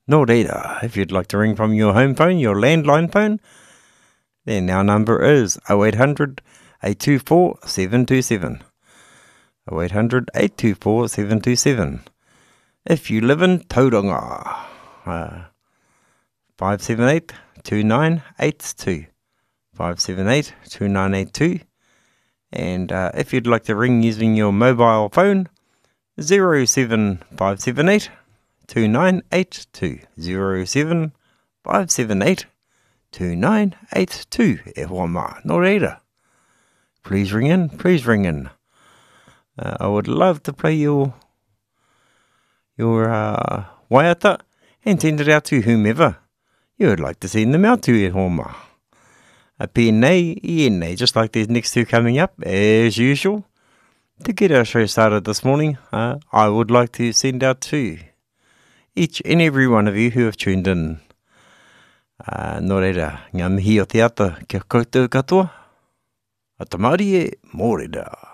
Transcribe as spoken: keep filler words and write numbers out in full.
No reira, if you'd like to ring from your home phone, your landline phone, then our number is oh eight hundred, eight two four, seven two seven. oh eight hundred, eight two four, seven two seven. If you live in Tauranga, uh, five seven eight, two nine eight two. five seven eight, two nine eight two. And uh, if you'd like to ring using your mobile phone, zero seven five seven eight, two nine eight two. zero seven five seven eight, two nine eight two. E hoa mā, no reira. Please ring in, please ring in. Uh, I would love to play your your uh, waiata and send it out to whomever you would like to send them out to, e hoa mā. A pēnei, i enei, just like these next two coming up, as usual. To get our show started this morning, uh, I would like to send out to each and every one of you who have tuned in. Uh, nō reira, ngā mihi o te ata, kia koutou katoa. A tamari e, mō reira.